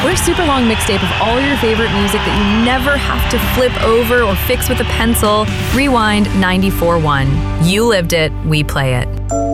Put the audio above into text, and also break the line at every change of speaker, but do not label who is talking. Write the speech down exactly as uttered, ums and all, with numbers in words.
We're a super long mixtape of all your favorite music that you never have to flip over or fix with a pencil. Rewind ninety-four point one. You lived it, we play it.